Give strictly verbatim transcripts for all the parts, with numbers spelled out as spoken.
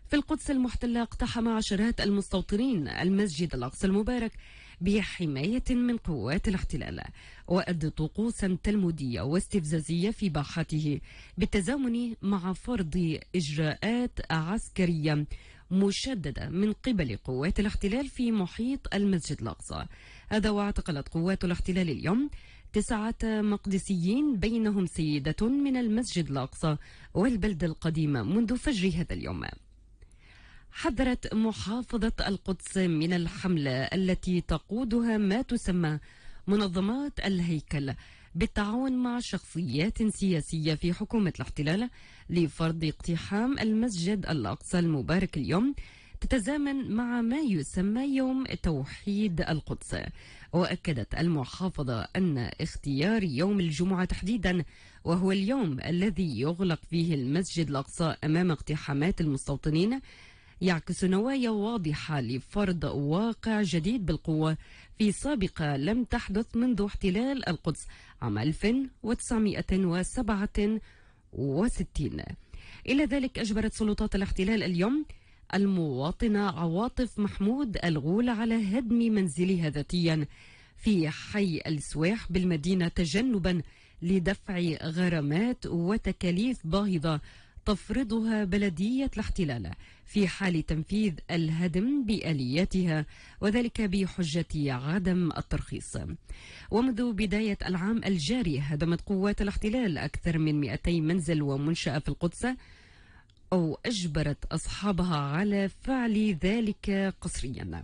في القدس المحتلة اقتحم عشرات المستوطنين المسجد الأقصى المبارك بحماية من قوات الاحتلال، وأدوا طقوسا تلمودية واستفزازية في باحته بالتزامن مع فرض إجراءات عسكرية مشددة من قبل قوات الاحتلال في محيط المسجد الأقصى. هذا واعتقلت قوات الاحتلال اليوم تسعة مقدسيين بينهم سيدة من المسجد الأقصى والبلدة القديمة منذ فجر هذا اليوم. حذرت محافظة القدس من الحملة التي تقودها ما تسمى منظمات الهيكل بالتعاون مع شخصيات سياسية في حكومة الاحتلال لفرض اقتحام المسجد الأقصى المبارك اليوم، تتزامن مع ما يسمى يوم توحيد القدس. وأكدت المحافظة أن اختيار يوم الجمعة تحديدا، وهو اليوم الذي يغلق فيه المسجد الأقصى أمام اقتحامات المستوطنين، يعكس نوايا واضحة لفرض واقع جديد بالقوة في سابقة لم تحدث منذ احتلال القدس عام ألف وتسعمائة وسبعة وستين. إلى ذلك أجبرت سلطات الاحتلال اليوم المواطنة عواطف محمود الغول على هدم منزلها ذاتيا في حي السواح بالمدينة تجنبا لدفع غرامات وتكاليف باهظة تفرضها بلدية الاحتلال في حال تنفيذ الهدم بآلياتها، وذلك بحجة عدم الترخيص. ومنذ بداية العام الجاري هدمت قوات الاحتلال أكثر من مئتي منزل ومنشأة في القدس، أو أجبرت أصحابها على فعل ذلك قسريا.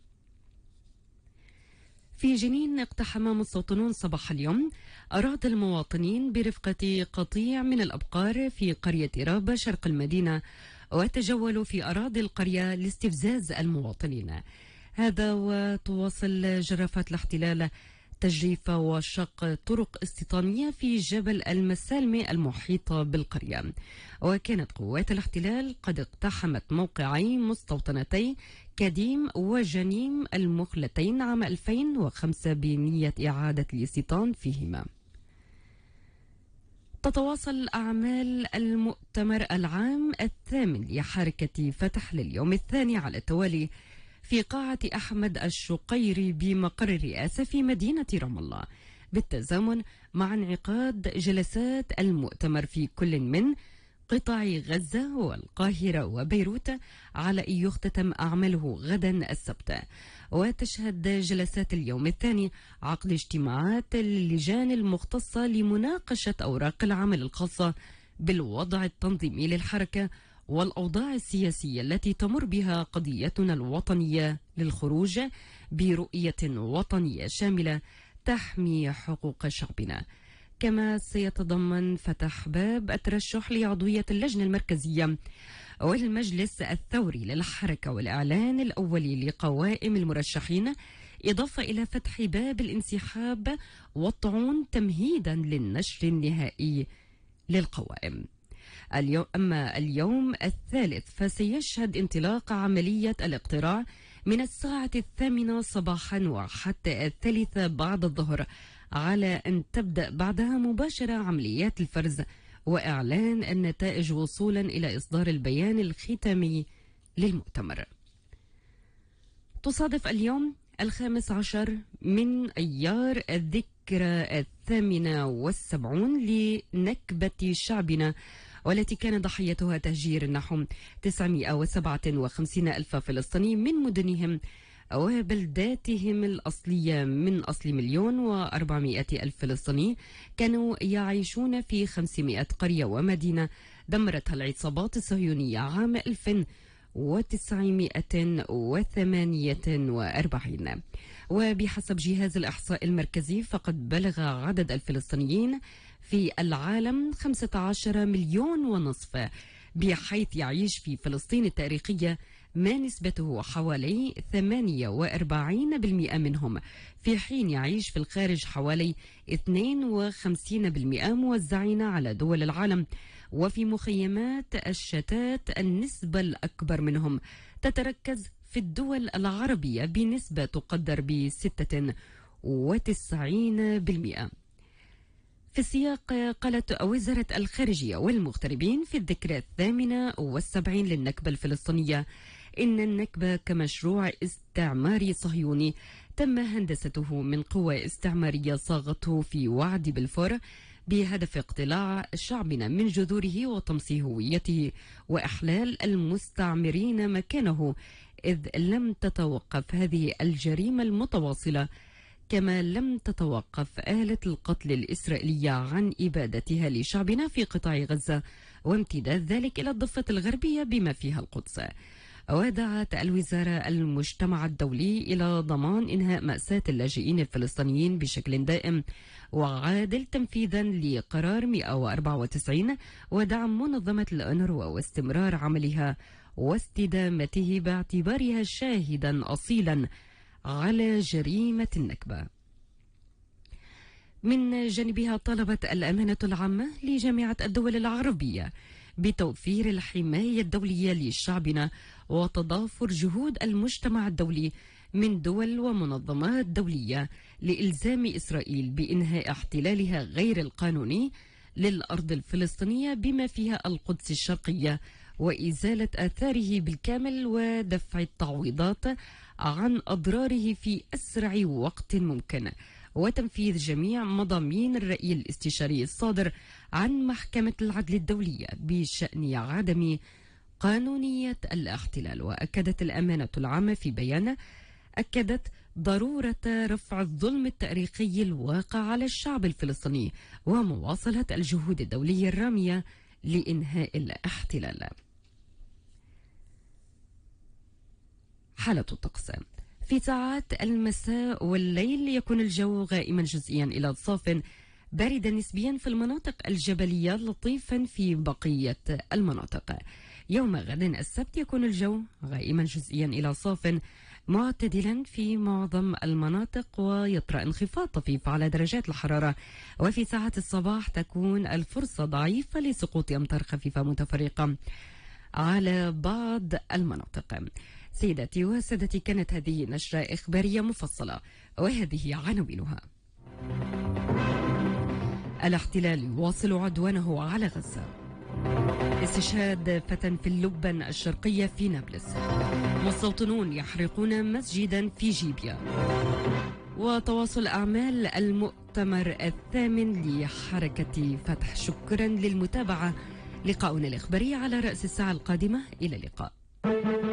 في جنين اقتحم مستوطنون صباح اليوم أراضي المواطنين برفقة قطيع من الأبقار في قرية رابة شرق المدينة، وتجولوا في أراضي القرية لاستفزاز المواطنين. هذا وتواصل جرافات الاحتلال تجريف وشق طرق استيطانية في جبل المسالمة المحيطة بالقرية. وكانت قوات الاحتلال قد اقتحمت موقعي مستوطنتي كديم وجنيم المخلتين عام ألفين وخمسة بنية إعادة الاستيطان فيهما. تتواصل أعمال المؤتمر العام الثامن لحركة فتح لليوم الثاني على التوالي في قاعة أحمد الشقيري بمقر الرئاسة في مدينة رام الله، بالتزامن مع انعقاد جلسات المؤتمر في كل من قطاع غزة والقاهرة وبيروت، على أن يختتم أعماله غدا السبت. وتشهد جلسات اليوم الثاني عقد اجتماعات اللجان المختصة لمناقشة أوراق العمل الخاصة بالوضع التنظيمي للحركة والأوضاع السياسية التي تمر بها قضيتنا الوطنية للخروج برؤية وطنية شاملة تحمي حقوق شعبنا. كما سيتضمن فتح باب الترشح لعضوية اللجنة المركزية والمجلس الثوري للحركة والإعلان الأولي لقوائم المرشحين، إضافة إلى فتح باب الانسحاب والطعون تمهيدا للنشر النهائي للقوائم. اليوم أما اليوم الثالث فسيشهد انطلاق عملية الاقتراع من الساعة الثامنة صباحا وحتى الثالثة بعد الظهر، على أن تبدأ بعدها مباشرة عمليات الفرز وإعلان النتائج وصولا إلى إصدار البيان الختامي للمؤتمر. تصادف اليوم الخامس عشر من أيار الذكرى الثامنة والسبعون لنكبة شعبنا، والتي كان ضحيتها تهجير نحو تسعمائة وسبعة وخمسين ألف فلسطيني من مدنهم وبلداتهم الأصلية من أصل مليون وأربعمائة ألف فلسطيني كانوا يعيشون في خمسمائة قرية ومدينة دمرتها العصابات الصهيونية عام ألف وتسعمائة وثمانية وأربعين. وبحسب جهاز الإحصاء المركزي فقد بلغ عدد الفلسطينيين في العالم خمسة عشر مليون ونصف، بحيث يعيش في فلسطين التاريخية ما نسبته حوالي ثمانية وأربعين بالمئة منهم، في حين يعيش في الخارج حوالي اثنين وخمسين بالمئة موزعين على دول العالم. وفي مخيمات الشتات النسبة الأكبر منهم تتركز في الدول العربية بنسبة تقدر ب ستة وتسعين بالمئة. في السياق، قالت وزارة الخارجية والمغتربين في الذكرى الثامنة والسبعين للنكبة الفلسطينية إن النكبة كمشروع استعماري صهيوني تم هندسته من قوى استعمارية صاغته في وعد بلفور بهدف اقتلاع شعبنا من جذوره وطمس هويته وإحلال المستعمرين مكانه، إذ لم تتوقف هذه الجريمة المتواصلة، كما لم تتوقف آلة القتل الإسرائيلية عن إبادتها لشعبنا في قطاع غزة وامتداد ذلك إلى الضفة الغربية بما فيها القدس. ودعت الوزارة المجتمع الدولي إلى ضمان إنهاء مأساة اللاجئين الفلسطينيين بشكل دائم وعادل تنفيذا لقرار مئة وأربعة وتسعين ودعم منظمة الأونروا واستمرار عملها واستدامته باعتبارها شاهدا أصيلا على جريمة النكبة. من جانبها طلبت الأمانة العامة لجامعة الدول العربية بتوفير الحماية الدولية لشعبنا وتضافر جهود المجتمع الدولي من دول ومنظمات دولية لإلزام إسرائيل بإنهاء احتلالها غير القانوني للأرض الفلسطينية بما فيها القدس الشرقية وإزالة آثاره بالكامل ودفع التعويضات عن أضراره في أسرع وقت ممكن، وتنفيذ جميع مضامين الرأي الاستشاري الصادر عن محكمة العدل الدولية بشأن عدم قانونية الاحتلال. وأكدت الأمانة العامة في بيان أكدت ضرورة رفع الظلم التاريخي الواقع على الشعب الفلسطيني ومواصلة الجهود الدولية الرامية لإنهاء الاحتلال. حالة الطقس في ساعات المساء والليل يكون الجو غائما جزئيا إلى صاف باردا نسبيا في المناطق الجبلية لطيفا في بقية المناطق. يوم غد السبت يكون الجو غائما جزئيا إلى صاف معتدلا في معظم المناطق ويطرأ انخفاض طفيف على درجات الحرارة، وفي ساعات الصباح تكون الفرصة ضعيفة لسقوط أمطار خفيفة متفرقة على بعض المناطق. سيداتي وسادتي، كانت هذه نشرة إخبارية مفصلة وهذه عناوينها. الاحتلال يواصل عدوانه على غزة. استشهاد فتى في اللبن الشرقية في نابلس. مستوطنون يحرقون مسجدا في جيبيا. وتواصل أعمال المؤتمر الثامن لحركة فتح. شكرا للمتابعة. لقاؤنا الإخباري على رأس الساعة القادمة. إلى اللقاء.